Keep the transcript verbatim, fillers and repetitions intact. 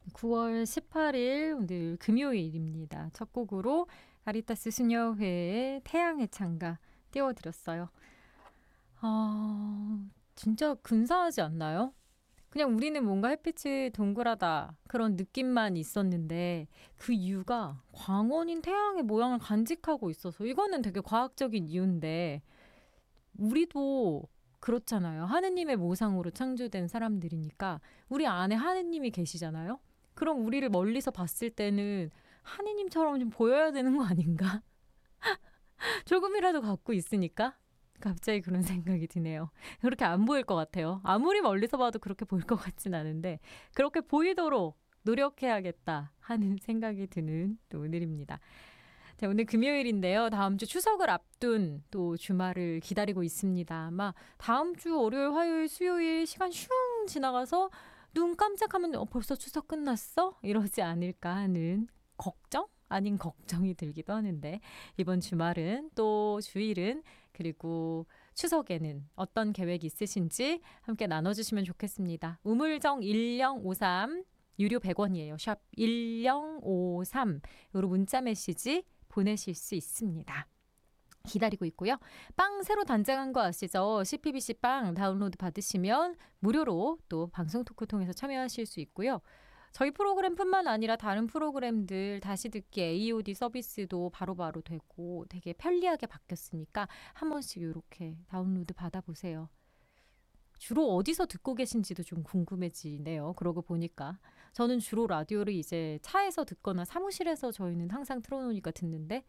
구월 십팔일 오늘 금요일입니다. 첫 곡으로 카리타스 수녀회의 태양의 창가 띄워드렸어요. 아, 진짜 근사하지 않나요? 그냥 우리는 뭔가 햇빛이 동그라다 그런 느낌만 있었는데 그 이유가 광원인 태양의 모양을 간직하고 있어서 이거는 되게 과학적인 이유인데 우리도 그렇잖아요. 하느님의 모상으로 창조된 사람들이니까 우리 안에 하느님이 계시잖아요. 그럼 우리를 멀리서 봤을 때는 하느님처럼 좀 보여야 되는 거 아닌가? 조금이라도 갖고 있으니까 갑자기 그런 생각이 드네요. 그렇게 안 보일 것 같아요. 아무리 멀리서 봐도 그렇게 보일 것 같진 않은데 그렇게 보이도록 노력해야겠다 하는 생각이 드는 또 오늘입니다. 자, 오늘 금요일인데요. 다음 주 추석을 앞둔 또 주말을 기다리고 있습니다. 아마 다음 주 월요일, 화요일, 수요일 시간 슝 지나가서 눈 깜짝하면 어, 벌써 추석 끝났어? 이러지 않을까 하는 걱정? 아닌 걱정이 들기도 하는데 이번 주말은 또 주일은 그리고 추석에는 어떤 계획이 있으신지 함께 나눠주시면 좋겠습니다. 우물정 일공오삼 유료 백 원이에요. 샵 일공오삼으로 문자 메시지 보내실 수 있습니다. 기다리고 있고요. 빵 새로 단장한 거 아시죠? 씨피비씨 빵 다운로드 받으시면 무료로 또 방송 토크 통해서 참여하실 수 있고요. 저희 프로그램뿐만 아니라 다른 프로그램들 다시 듣기 에이오디 서비스도 바로바로 되고 되게 편리하게 바뀌었으니까 한 번씩 이렇게 다운로드 받아보세요. 주로 어디서 듣고 계신지도 좀 궁금해지네요. 그러고 보니까 저는 주로 라디오를 이제 차에서 듣거나 사무실에서 저희는 항상 틀어놓으니까 듣는데